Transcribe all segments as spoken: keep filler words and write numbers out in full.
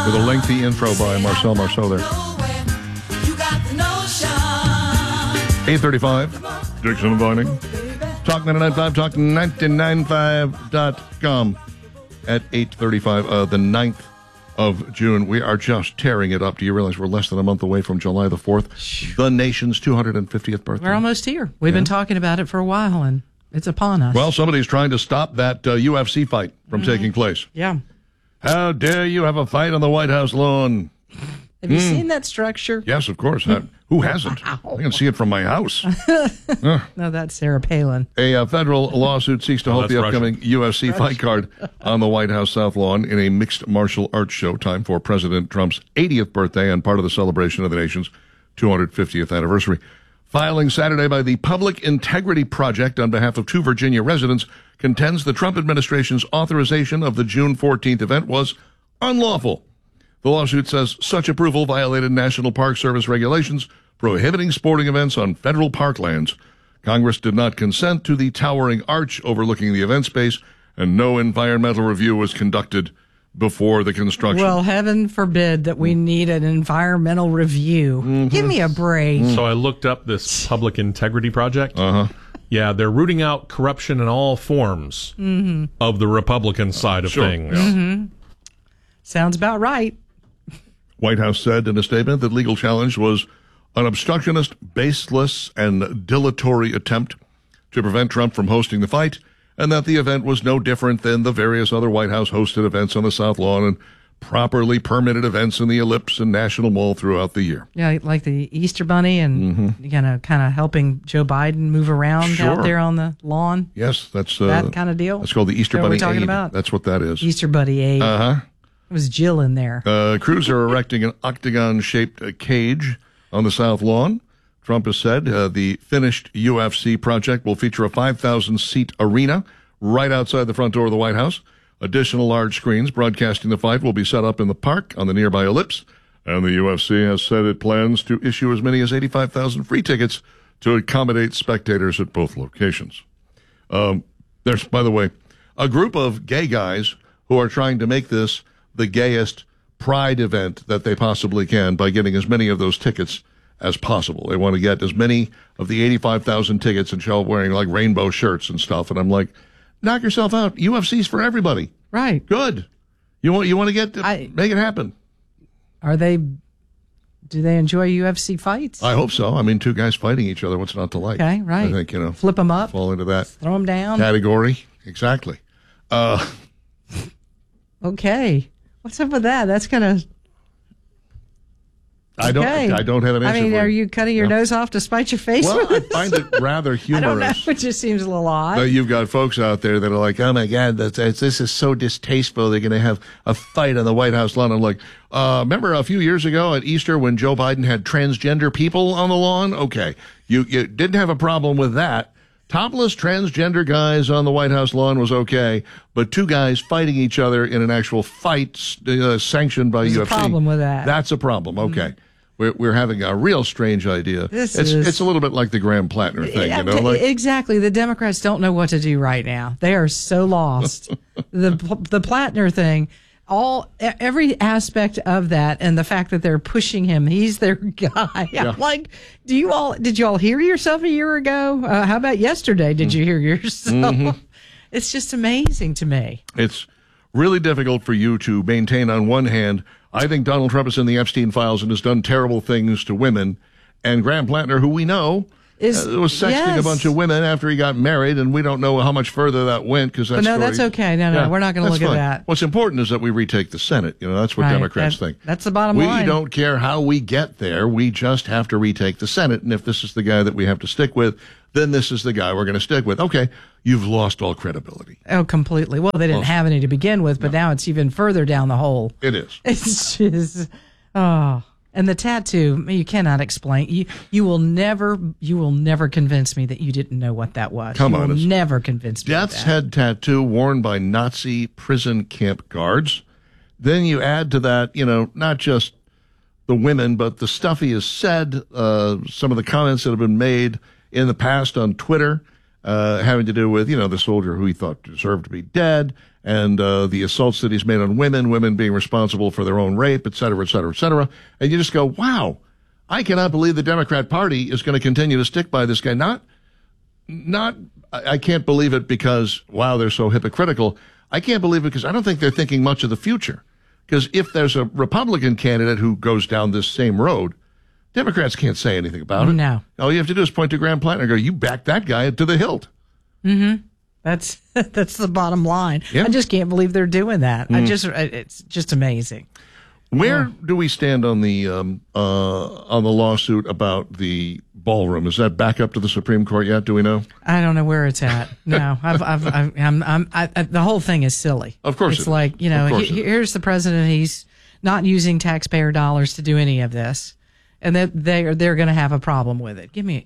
with a lengthy intro by Marcel Marceau there. eight thirty-five, Dixon and Vining. Talk ninety-nine point five, talk ninety-nine point five dot com at eight thirty-five, uh, the ninth of June. We are just tearing it up. Do you realize we're less than a month away from July the fourth, the nation's two hundred fiftieth birthday? We're almost here. We've yeah. been talking about it for a while, and it's upon us. Well, somebody's trying to stop that uh, U F C fight from mm-hmm. taking place. Yeah. How dare you have a fight on the White House lawn? Have you mm. seen that structure? Yes, of course. I, who hasn't? Wow. I can see it from my house. uh. No, that's Sarah Palin. A uh, federal lawsuit seeks to oh, halt the upcoming Russian. U F C Russian. fight card on the White House South Lawn in a mixed martial arts show, time for President Trump's eightieth birthday and part of the celebration of the nation's two hundred fiftieth anniversary. Filing Saturday by the Public Integrity Project on behalf of two Virginia residents contends the Trump administration's authorization of the June fourteenth event was unlawful. The lawsuit says such approval violated National Park Service regulations prohibiting sporting events on federal parklands. Congress did not consent to the towering arch overlooking the event space, and no environmental review was conducted before the construction. Well, heaven forbid that we need an environmental review. Mm-hmm. Give me a break. So I looked up this Public Integrity Project. Uh-huh. Yeah, they're rooting out corruption in all forms mm-hmm. of the Republican side of sure. things. Mm-hmm. Sounds about right. White House said in a statement that legal challenge was an obstructionist, baseless, and dilatory attempt to prevent Trump from hosting the fight, and that the event was no different than the various other White House-hosted events on the South Lawn and properly permitted events in the Ellipse and National Mall throughout the year. Yeah, like the Easter Bunny and mm-hmm. you know, kind of helping Joe Biden move around sure. out there on the lawn. Yes, that's uh, that kind of deal. That's called the Easter Bunny. Bunny What are we talking Aid. about? That's what that is. Easter Bunny Aid. Uh huh. It was Jill in there. Uh, crews are erecting an octagon-shaped uh, cage on the South Lawn. Trump has said uh, the finished U F C project will feature a five thousand seat arena right outside the front door of the White House. Additional large screens broadcasting the fight will be set up in the park on the nearby Ellipse. And the U F C has said it plans to issue as many as eighty-five thousand free tickets to accommodate spectators at both locations. Um, there's, by the way, a group of gay guys who are trying to make this the gayest pride event that they possibly can by getting as many of those tickets as possible. They want to get as many of the eighty-five thousand tickets and show up wearing like rainbow shirts and stuff. And I'm like, knock yourself out. U F C's for everybody. Right. Good. You want you want to get to, I, make it happen. Are they? Do they enjoy U F C fights? I hope so. I mean, two guys fighting each other. What's not to like? Okay, right. I think you know. Flip them up. Fall into that. Throw them down. Category. Exactly. Uh, okay. What's up with that? That's kind of. I don't. Okay. I don't have an answer. I mean, for are you. you cutting your no. nose off to spite your face? Well, with? I find it rather humorous. I don't know. It just seems a little odd. That you've got folks out there that are like, "Oh my God, that's, that's this is so distasteful. They're going to have a fight on the White House lawn." I'm like, uh, remember a few years ago at Easter when Joe Biden had transgender people on the lawn? Okay, you you didn't have a problem with that. Topless transgender guys on the White House lawn was okay, but two guys fighting each other in an actual fight uh, sanctioned by There's U F C. There's a problem with that. That's a problem. Okay. Mm-hmm. We're, we're having a real strange idea. This it's is, it's a little bit like the Graham Plattner thing, you know. Like, exactly. The Democrats don't know what to do right now. They are so lost. the the Plattner thing, all every aspect of that, and the fact that they're pushing him, he's their guy. Yeah. Like, do you all did you all hear yourself a year ago? Uh, how about yesterday? Did you hear yourself? Mm-hmm. It's just amazing to me. It's really difficult for you to maintain on one hand. I think Donald Trump is in the Epstein files and has done terrible things to women. And Graham Plattner, who we know, is, uh, was sexting yes. a bunch of women after he got married, and we don't know how much further that went. Cause that but no, story, that's okay. No, no, yeah, we're not going to look fine. at that. What's important is that we retake the Senate. You know, that's what right. Democrats that, think. That's the bottom we line. We don't care how we get there. We just have to retake the Senate. And if this is the guy that we have to stick with, then this is the guy we're going to stick with. Okay, you've lost all credibility. Oh, completely. Well, they didn't well, have any to begin with, but no. now it's even further down the hole. It is. It's just, oh. And the tattoo, you cannot explain. You you will never you will never convince me that you didn't know what that was. Come you on, will never convince me. Death's of that. head tattoo worn by Nazi prison camp guards. Then you add to that, you know, not just the women, but the stuff he has said, uh, some of the comments that have been made in the past on Twitter, uh, having to do with, you know, the soldier who he thought deserved to be dead, and uh, the assaults that he's made on women, women being responsible for their own rape, et cetera, et cetera, et cetera. And you just go, wow, I cannot believe the Democrat Party is going to continue to stick by this guy. Not, not, I can't believe it because, wow, they're so hypocritical. I can't believe it because I don't think they're thinking much of the future. Because if there's a Republican candidate who goes down this same road, Democrats can't say anything about it. No. All you have to do is point to Graham Plattner and go, you back that guy to the hilt. Mm-hmm. That's that's the bottom line. Yeah. I just can't believe they're doing that. Mm. I just it's just amazing. Where yeah. do we stand on the um, uh, on the lawsuit about the ballroom? Is that back up to the Supreme Court yet? Do we know? I don't know where it's at. No, I've, I've, I've, I'm, I'm, I, I, the whole thing is silly. Of course, it's it like you know, he, he, here's the president. He's not using taxpayer dollars to do any of this, and that they are they're going to have a problem with it. Give me.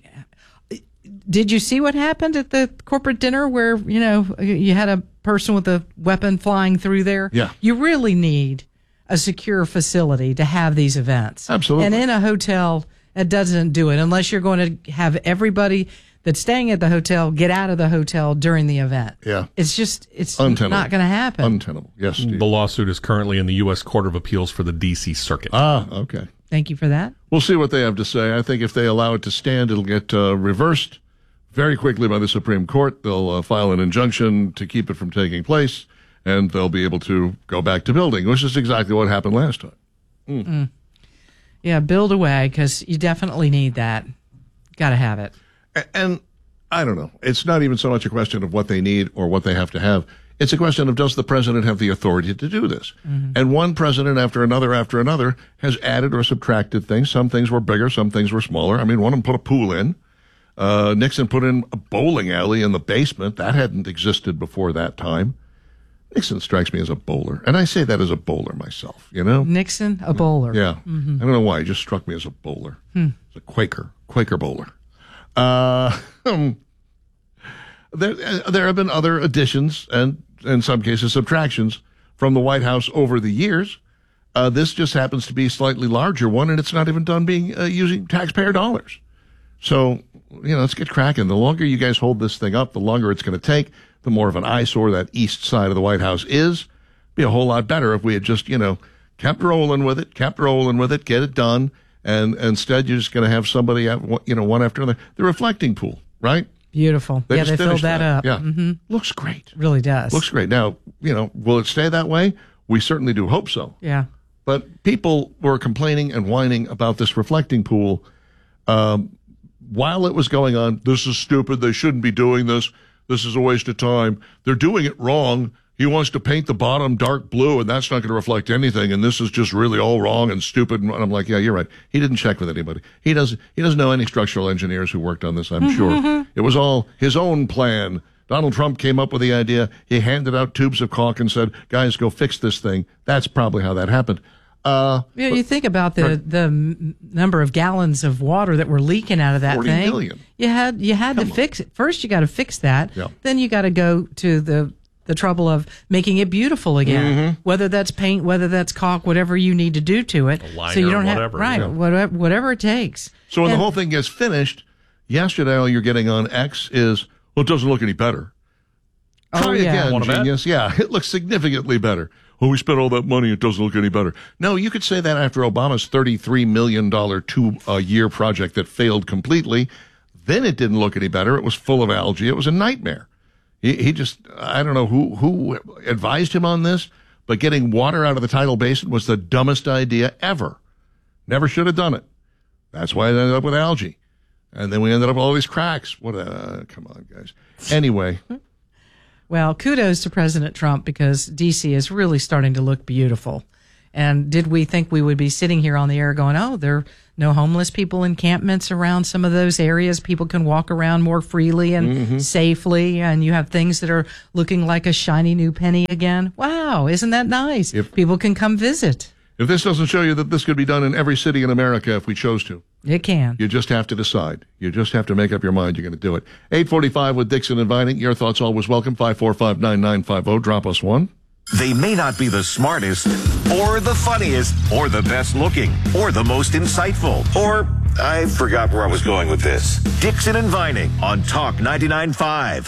Did you see what happened at the corporate dinner where, you know, you had a person with a weapon flying through there? Yeah. You really need a secure facility to have these events. Absolutely. And in a hotel, it doesn't do it unless you're going to have everybody that's staying at the hotel get out of the hotel during the event. Yeah. It's just, it's Untenable. not going to happen. Untenable. Yes, Steve. The lawsuit is currently in the U S Court of Appeals for the D C Circuit. Ah, okay. Thank you for that. We'll see what they have to say. I think if they allow it to stand, it'll get uh, reversed very quickly by the Supreme Court. They'll uh, file an injunction to keep it from taking place, and they'll be able to go back to building, which is exactly what happened last time. Mm. Mm. Yeah, build away, because you definitely need that. Got to have it. And I don't know. It's not even so much a question of what they need or what they have to have. It's a question of, does the president have the authority to do this? Mm-hmm. And one president after another after another has added or subtracted things. Some things were bigger, some things were smaller. I mean, one of them put a pool in. Uh, Nixon put in a bowling alley in the basement. That hadn't existed before that time. Nixon strikes me as a bowler. And I say that as a bowler myself, you know? Nixon, a bowler. Yeah. Mm-hmm. I don't know why. He just struck me as a bowler. Hmm. He's a Quaker, Quaker bowler. Uh, there, there have been other additions and, in some cases, subtractions from the White House over the years. Uh, this just happens to be a slightly larger one, and it's not even done being uh, using taxpayer dollars. So, you know, let's get cracking. The longer you guys hold this thing up, the longer it's going to take, the more of an eyesore that east side of the White House is. Be a whole lot better if we had just, you know, kept rolling with it, kept rolling with it, get it done, and instead you're just going to have somebody, at, you know, one after another. The reflecting pool, right? Beautiful. They yeah, they filled that, that up. Yeah. Mm-hmm. Looks great. Really does. Looks great. Now, you know, will it stay that way? We certainly do hope so. Yeah. But people were complaining and whining about this reflecting pool um, while it was going on. This is stupid. They shouldn't be doing this. This is a waste of time. They're doing it wrong. He wants to paint the bottom dark blue, and that's not going to reflect anything. And this is just really all wrong and stupid. And I'm like, yeah, you're right. He didn't check with anybody. He doesn't. He doesn't know any structural engineers who worked on this. I'm sure it was all his own plan. Donald Trump came up with the idea. He handed out tubes of caulk and said, "Guys, go fix this thing." That's probably how that happened. Uh, yeah, you think about the right. the m- number of gallons of water that were leaking out of that forty thing. million. You had you had Come to on. fix it. First, you got to fix that. Yeah. Then you got to go to the the trouble of making it beautiful again. Mm-hmm. Whether that's paint, whether that's caulk, whatever you need to do to it, liner, so you don't whatever, have right yeah. whatever whatever it takes. So when And- the whole thing gets finished, yesterday all you're getting on X is, well, it doesn't look any better. Oh, Try yeah. again, Want a bet? genius. Yeah, it looks significantly better. Oh, we spent all that money. It doesn't look any better. No, you could say that after Obama's thirty-three million dollars two-year project that failed completely. Then it didn't look any better. It was full of algae. It was a nightmare. He, he just, I don't know who, who advised him on this, but getting water out of the tidal basin was the dumbest idea ever. Never should have done it. That's why it ended up with algae. And then we ended up with all these cracks. What a, come on, guys. Anyway. Well, kudos to President Trump because D C is really starting to look beautiful. And did we think we would be sitting here on the air going, oh, there are no homeless people encampments around some of those areas? People can walk around more freely and Mm-hmm. safely, and you have things that are looking like a shiny new penny again. Wow, isn't that nice? If- People can come visit. If this doesn't show you that this could be done in every city in America if we chose to, It can. you just have to decide. You just have to make up your mind you're going to do it. eight forty-five with Dixon inviting. Your thoughts always welcome. five four five, nine nine five zero. Drop us one. They may not be the smartest, or the funniest, or the best looking, or the most insightful, or I forgot where I was going with this. Dixon and Vining on Talk ninety-nine point five.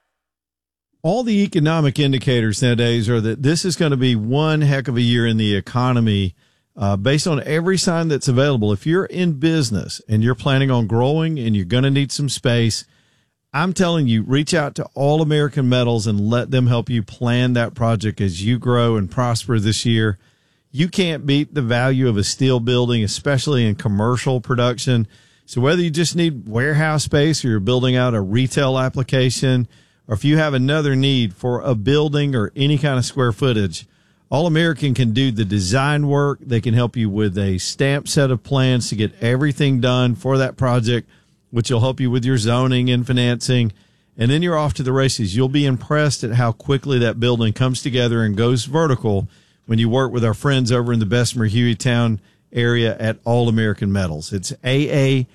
All the economic indicators nowadays are that this is going to be one heck of a year in the economy, uh, based on every sign that's available. If you're in business and you're planning on growing and you're going to need some space, I'm telling you, reach out to All American Metals and let them help you plan that project as you grow and prosper this year. You can't beat the value of a steel building, especially in commercial production. So whether you just need warehouse space or you're building out a retail application, or if you have another need for a building or any kind of square footage, All American can do the design work. They can help you with a stamped set of plans to get everything done for that project, which will help you with your zoning and financing. And then you're off to the races. You'll be impressed at how quickly that building comes together and goes vertical when you work with our friends over in the Bessemer Hueytown area at All American Metals. It's A A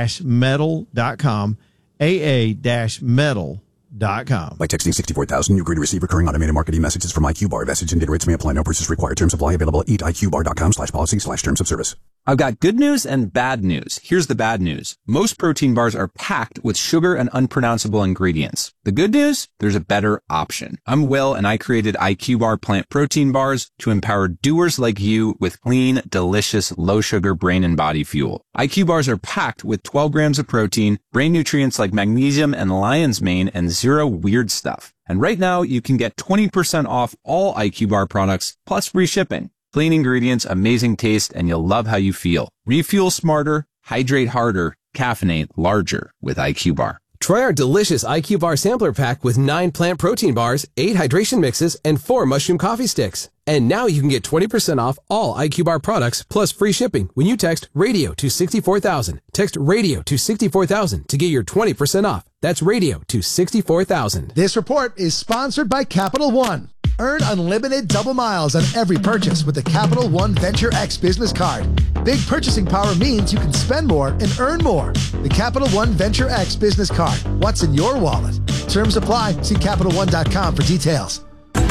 metal dot com, A A metal dot com. By texting sixty-four thousand, you agree to receive recurring automated marketing messages from I Q Bar. Message and data rates may apply. No purchase required. Terms apply. Available at eat I Q bar dot com slash policy slash terms of service. I've got good news and bad news. Here's the bad news. Most protein bars are packed with sugar and unpronounceable ingredients. The good news? There's a better option. I'm Will, and I created I Q Bar plant protein bars to empower doers like you with clean, delicious, low-sugar brain and body fuel. I Q Bars are packed with twelve grams of protein, brain nutrients like magnesium and lion's mane, and zero weird stuff. And right now, you can get twenty percent off all I Q Bar products, plus free shipping. Clean ingredients, amazing taste, and you'll love how you feel. Refuel smarter, hydrate harder, caffeinate larger with I Q Bar. Try our delicious I Q Bar sampler pack with nine plant protein bars, eight hydration mixes, and four mushroom coffee sticks. And now you can get twenty percent off all I Q Bar products plus free shipping when you text radio to sixty-four thousand. Text radio to sixty-four thousand to get your twenty percent off. That's radio to sixty-four thousand. This report is sponsored by Capital One. Earn unlimited double miles on every purchase with the Capital One Venture X business card. Big purchasing power means you can spend more and earn more. The Capital One Venture X business card. What's in your wallet? Terms apply. See Capital One dot com for details.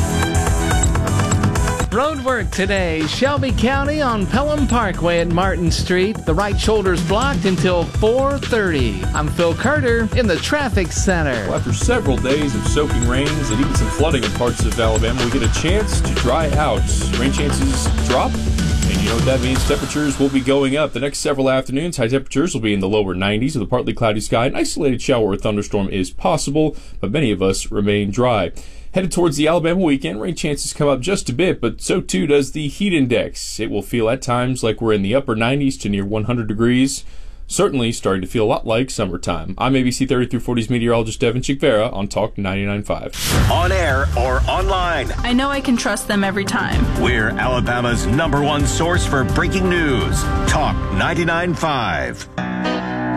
Road work today, Shelby County on Pelham Parkway at Martin Street. The right shoulder's blocked until four thirty. I'm Phil Carter in the traffic center. Well, after several days of soaking rains and even some flooding in parts of Alabama, we get a chance to dry out. Rain chances drop, and you know what that means. Temperatures will be going up. The next several afternoons, high temperatures will be in the lower nineties with a partly cloudy sky. An isolated shower or thunderstorm is possible, but many of us remain dry. Headed towards the Alabama weekend, rain chances come up just a bit, but so too does the heat index. It will feel at times like we're in the upper nineties to near one hundred degrees. Certainly starting to feel a lot like summertime. I'm A B C thirty through forty's meteorologist Devin Chikvera on Talk ninety-nine point five. On air or online. I know I can trust them every time. We're Alabama's number one source for breaking news. Talk ninety-nine point five.